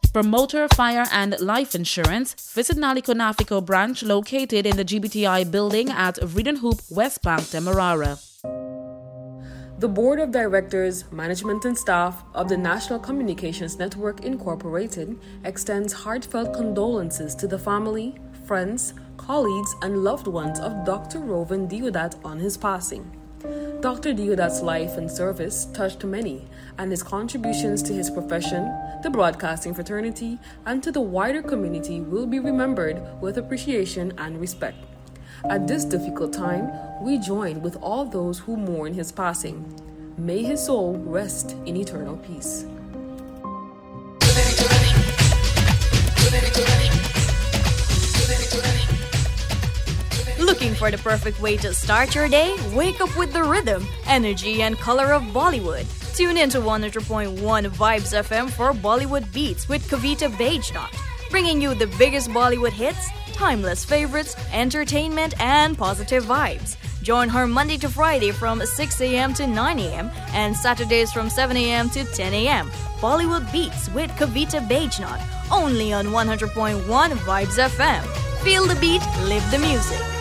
For motor, fire, and life insurance, visit Naliko Nafiko branch located in the GBTI building at Vreeden Hoop, West Bank, Demerara. The Board of Directors, Management and Staff of the National Communications Network Incorporated extends heartfelt condolences to the family, friends, colleagues, and loved ones of Dr. Rovin Deodat on his passing. Dr. Deodat's life and service touched many, and his contributions to his profession, the broadcasting fraternity, and to the wider community will be remembered with appreciation and respect. At this difficult time, we join with all those who mourn his passing. May his soul rest in eternal peace. Looking for the perfect way to start your day? Wake up with the rhythm, energy, and color of Bollywood. Tune in to 100.1 Vibes FM for Bollywood Beats with Kavita Bajnot, bringing you the biggest Bollywood hits, timeless favorites, entertainment, and positive vibes. Join her Monday to Friday from 6 a.m. to 9 a.m. and Saturdays from 7 a.m. to 10 a.m. Bollywood Beats with Kavita Bajnot, only on 100.1 Vibes FM. Feel the beat, live the music.